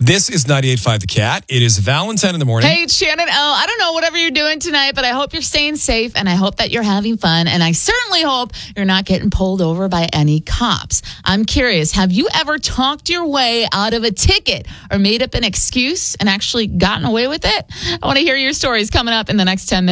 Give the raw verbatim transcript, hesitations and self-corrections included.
This is ninety-eight point five The Cat. It is Valentine in the morning. Hey, it's Shannon L. I don't know whatever you're doing tonight, but I hope you're staying safe, and I hope that you're having fun, and I certainly hope you're not getting pulled over by any cops. I'm curious, have you ever talked your way out of a ticket or made up an excuse and actually gotten away with it? I want to hear your stories coming up in the next ten minutes.